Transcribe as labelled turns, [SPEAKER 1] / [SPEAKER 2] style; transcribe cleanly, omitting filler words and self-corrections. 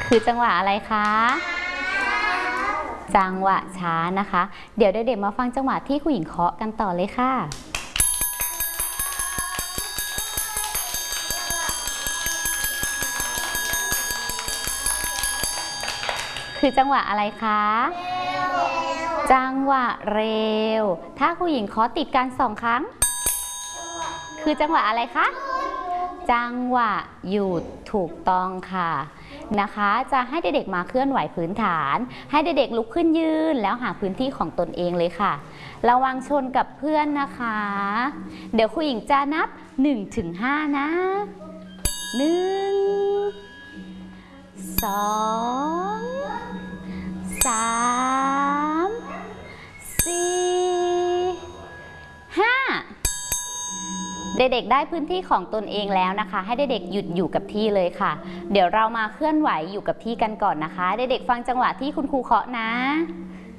[SPEAKER 1] คือจังหวะอะไรคะจังหวะช้านะคะเดี๋ยวเด็กๆมาฟังจังหวะที่ครูหญิงเคาะกันต่อเลยค่ะคือจังหวะอะไรคะจังหวะเร็วถ้าครูหญิงเคาะติดกัน2 ครั้งคือจังหวะอะไรคะจังหวะหยุดถูกต้องค่ะนะคะจะให้เด็กๆมาเคลื่อนไหวพื้นฐานให้เด็กๆลุกขึ้นยืนแล้วหาพื้นที่ของตนเองเลยค่ะระวังชนกับเพื่อนนะคะเดี๋ยวครูหญิงจะนับ 1-5 นะ1 2 3 4 5เด็กๆได้พื้นที่ของตนเองแล้วนะคะให้เด็กๆหยุดอยู่กับที่เลยค่ะเดี๋ยวเรามาเคลื่อนไหวอยู่กับที่กันก่อนนะคะเด็กๆฟังจังหวะที่คุณครูเคาะนะ